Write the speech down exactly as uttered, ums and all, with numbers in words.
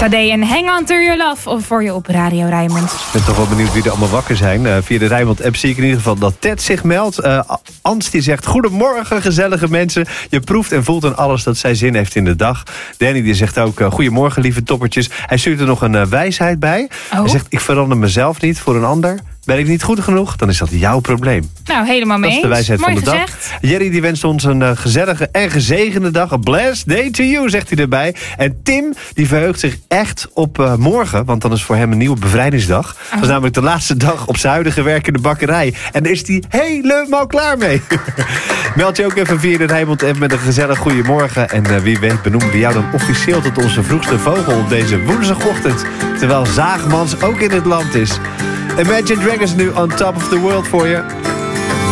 Sade en Hang On To Your Love of voor je op Radio Rijnmond. Ik ben toch wel benieuwd wie er allemaal wakker zijn. Uh, via de Rijnmond-app zie ik in ieder geval dat Ted zich meldt. Uh, Ans die zegt, goedemorgen gezellige mensen. Je proeft en voelt aan alles dat zij zin heeft in de dag. Danny die zegt ook, uh, goedemorgen lieve toppertjes. Hij stuurt er nog een uh, wijsheid bij. Oh. Hij zegt, ik verander mezelf niet voor een ander. Ben ik niet goed genoeg, dan is dat jouw probleem. Nou, helemaal mee eens. Dat is de wijsheid Mooi van de gezegd. dag. Jerry die wenst ons een uh, gezellige en gezegende dag. A blessed day to you, zegt hij erbij. En Tim die verheugt zich echt op uh, morgen. Want dan is voor hem een nieuwe bevrijdingsdag. Oh. Dat is namelijk de laatste dag op zijn huidige werkende bakkerij. En daar is hij helemaal klaar mee. Meld je ook even via de Rijnmond-app met een gezellig goeiemorgen. En uh, wie weet benoemen we jou dan officieel tot onze vroegste vogel op deze woensdagochtend. Terwijl Zaagmans ook in het land is. Imagine Dragons nu on top of the world voor je.